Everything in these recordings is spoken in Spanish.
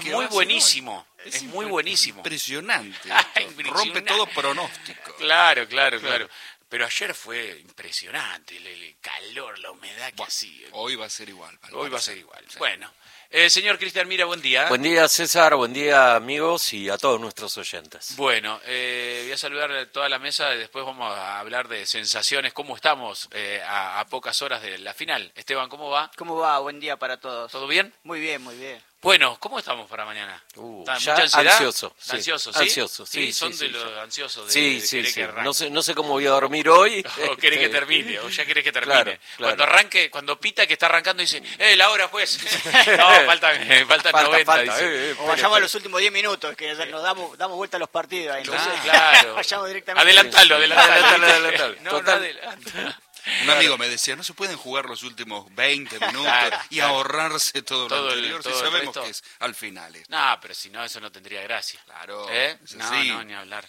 es muy buenísimo. Es muy buenísimo. Impresionante. Impresionante. Rompe todo pronóstico. Claro. Pero ayer fue impresionante el calor, la humedad que hacía. Hoy va a ser igual. Hoy va a ser igual. Sí. Bueno, señor Cristian Mira, buen día. Buen día, César, buen día, amigos, y a todos nuestros oyentes. Bueno, voy a saludar a toda la mesa y después vamos a hablar de sensaciones. ¿Cómo estamos a pocas horas de la final? Esteban, ¿cómo va? ¿Cómo va? Buen día para todos. ¿Todo bien? Muy bien, muy bien. Bueno, ¿cómo estamos para mañana? Ya ¿Mucha ansiedad? ansioso. Sí. ¿Ansioso, sí? Ansioso, sí. Son de los ansiosos de Sí. querer que arranque. No sé cómo voy a dormir hoy. O querés que termine, o ya querés que termine. Claro. Cuando arranque, cuando pita que está arrancando, dice, la hora, juez. No, falta 90, dice. O vayamos a los últimos 10 minutos, que nos damos vuelta a los partidos. Ahí, entonces, claro. vayamos directamente. Adelantalo. Adelantalo. No adelanta. Un amigo me decía, no se pueden jugar los últimos 20 minutos y ahorrarse todo lo anterior, si sabemos que es al final. No, pero si no, eso no tendría gracia. Claro. No, ni hablar.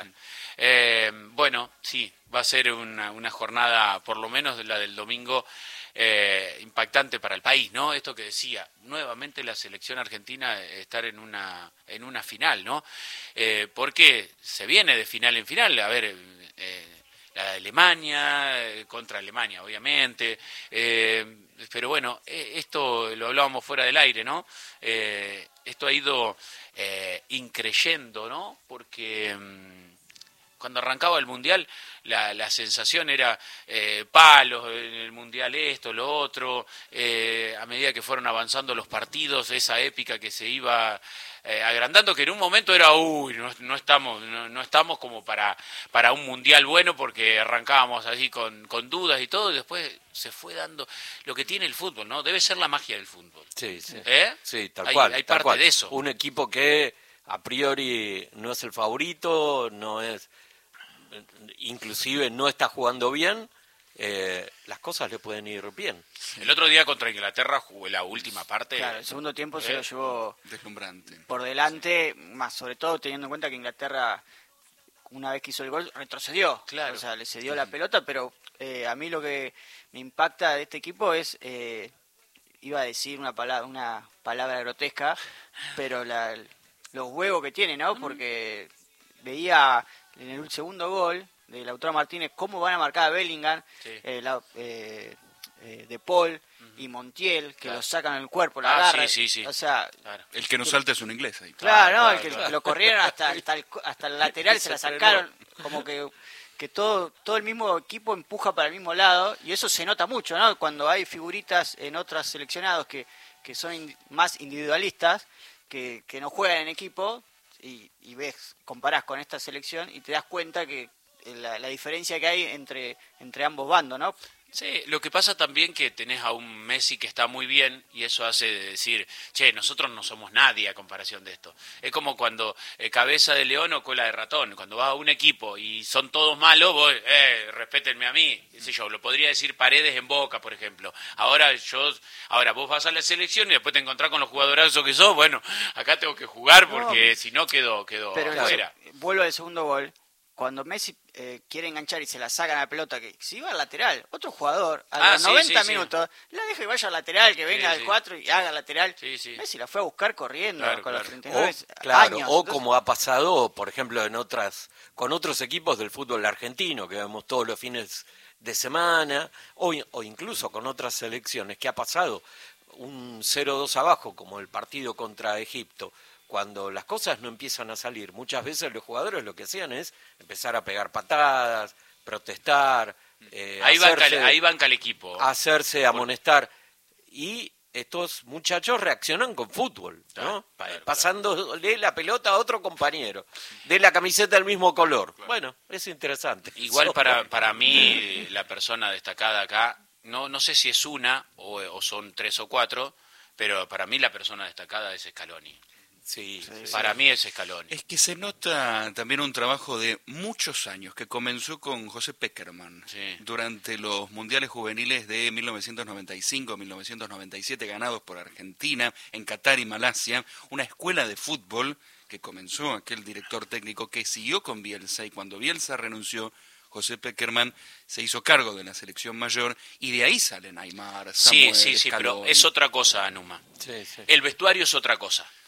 Bueno, sí, va a ser una jornada, por lo menos la del domingo, impactante para el país, ¿no? Esto que decía, nuevamente la selección argentina estar en una final, ¿no? Porque se viene de final en final, a ver, la de Alemania, contra Alemania, obviamente, pero bueno, esto lo hablábamos fuera del aire, ¿no? Esto ha ido increyendo, ¿no? Porque cuando arrancaba el Mundial, la sensación era palos en el Mundial, esto, lo otro, a medida que fueron avanzando los partidos, esa épica que se iba agrandando, que en un momento era, no estamos como para un Mundial bueno, porque arrancábamos así con dudas y todo, y después se fue dando lo que tiene el fútbol, ¿no? Debe ser la magia del fútbol. Sí. Sí, Hay parte de eso. Un equipo que a priori no es el favorito, inclusive no está jugando bien, las cosas le pueden ir bien. El otro día contra Inglaterra jugó la última parte. Claro, el segundo tiempo se lo llevó deslumbrante por delante, más sobre todo teniendo en cuenta que Inglaterra, una vez que hizo el gol, retrocedió. Claro. O sea, le cedió la pelota, pero a mí lo que me impacta de este equipo es, iba a decir una palabra grotesca, pero los huevos que tiene, ¿no? Porque veía en el segundo gol de Lautaro Martínez cómo van a marcar a Bellingham, sí. De Paul y Montiel, que claro. lo sacan el cuerpo, la agarran. Sí. O sea, claro. El que no salta es un inglés ahí. Claro, el que lo corrieron hasta el lateral, se la sacaron, como que todo el mismo equipo empuja para el mismo lado, y eso se nota mucho, ¿no? Cuando hay figuritas en otros seleccionados que son más individualistas, que no juegan en equipo, y comparás con esta selección y te das cuenta que la diferencia que hay entre ambos bandos, ¿no? Sí, lo que pasa también que tenés a un Messi que está muy bien, y eso hace decir, nosotros no somos nadie a comparación de esto. Es como cuando cabeza de león o cola de ratón, cuando vas a un equipo y son todos malos, vos, respétenme a mí, qué sé yo, lo podría decir Paredes en Boca, por ejemplo. Ahora vos vas a la selección y después te encontrás con los jugadorazos que sos, bueno, acá tengo que jugar porque si no quedo pero afuera. Vuelvo al segundo gol. Cuando Messi quiere enganchar y se la sacan a la pelota, que si iba al lateral, otro jugador a los 90 minutos, la deja y vaya al lateral, que venga al 4 y haga lateral. Sí. Messi la fue a buscar corriendo con los 39 años. O Entonces, como ha pasado, por ejemplo, con otros equipos del fútbol argentino, que vemos todos los fines de semana, o incluso con otras selecciones, que ha pasado un 0-2 abajo, como el partido contra Egipto. Cuando las cosas no empiezan a salir, muchas veces los jugadores lo que hacían es empezar a pegar patadas, protestar, ahí banca el equipo. Hacerse amonestar. Y estos muchachos reaccionan con fútbol, ¿no? Pasándole la pelota a otro compañero, de la camiseta del mismo color. Claro. Bueno, es interesante. Igual para mí, la persona destacada acá, no sé si es una o son 3 o 4, pero para mí la persona destacada es Scaloni. Sí. Para mí es Scaloni. Es que se nota también un trabajo de muchos años que comenzó con José Pekerman durante los mundiales juveniles de 1995-1997 ganados por Argentina en Qatar y Malasia, una escuela de fútbol que comenzó aquel director técnico que siguió con Bielsa, y cuando Bielsa renunció, José Pekerman se hizo cargo de la selección mayor, y de ahí salen Aimar, Samuel, Sí, Scaloni. pero es otra cosa, Anuma. Sí. El vestuario es otra cosa.